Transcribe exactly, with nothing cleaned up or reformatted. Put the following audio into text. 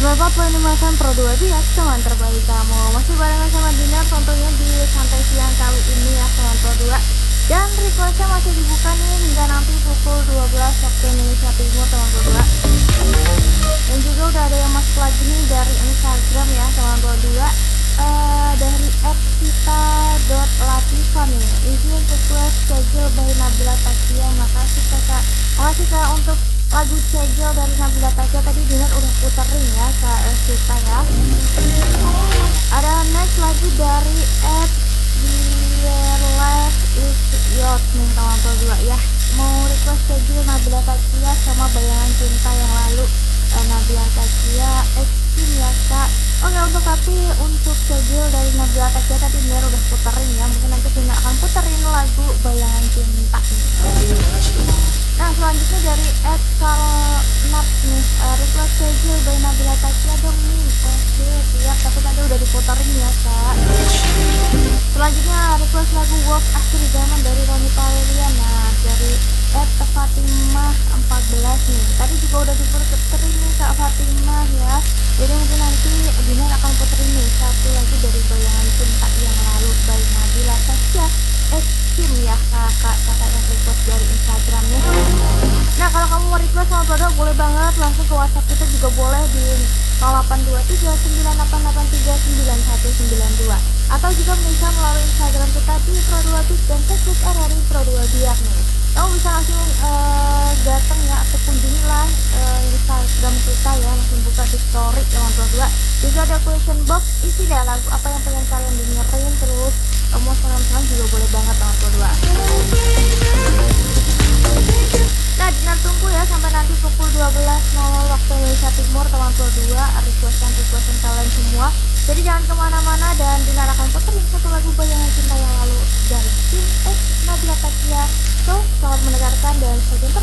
Selamat menikmati Pro dua Biak, teman terbaik kamu. Masih barengan sama Dinar tentunya di santai siang kali ini ya, teman Pro dua. Dan requestnya masih dibuka nih hingga nanti pukul dua belas waktu Indonesia Timur, teman Pro dua. Dan juga udah ada yang masuk lagi nih dari Instagram ya, teman Pro dua. Uh, dari et kita dot latifah nih, izin request schedule by Nabila Tasya. Makasih kakak, makasih kak untuk lagu schedule dari Nabila Tasya. Tadi Dinar udah puterin ya ke es kita ya. Ada next lagi dari at life is yacht nih, teman Pro dua ya. Mau request schedule Nabila Tasya sama Bayangan Cinta yang lalu. uh, Nabila Tasya Extreme ya kak. Oke, untuk tapi untuk schedule dari Nabila Tasya tadi Dinar udah puterin ya. Mungkin nanti Dinar akan puterin lagu Bayangan Cinta nih. Nah, selanjutnya dari at Karnap nih, uh, request schedule by Nabila Tasya dong nih. Oke, siap, tapi tadi udah diputerin ya kak. Selanjutnya request lagu Wolf Akhir Zaman dari Roni Pawelian. Nah, dari at Fatimah empat belas nih, tadi juga udah diputerin nih kak Fatimah ya. Jadi mungkin nanti Dinar akan puterin nih satu lagu dari Bayangan Cinta yang lalu by Nabila Tasya Extreme ya kakak, kakak yang request dari Instagramnya. Nah, kalau kamu mau request sama produk boleh banget langsung ke WhatsApp kita juga boleh di nol delapan dua tiga sembilan delapan delapan tiga sembilan satu sembilan dua, atau juga bisa melalui Instagram kita di Pro dua Biak dan Facebook R R I Pro dua Biak nih. Kamu bisa langsung uh, datang ya atau kunjungilah uh, Instagram kita ya, langsung buka di story teman Pro dua. Juga ada question box, isi deh lagu apa yang pengen kalian dengerin, terus kamu senang-senang juga boleh banget teman Pro dua. Nah, Dinar tunggu ya sampai nanti pukul dua belas waktu Indonesia Timur, teman Pro dua, requestan-requestan kalian semua. Jadi jangan kemana-mana dan Dinar akan puterin satu lagu Bayangan Cinta yang lalu dari tim X Nabila Tasya. So, selamat mendengarkan dan stay tune.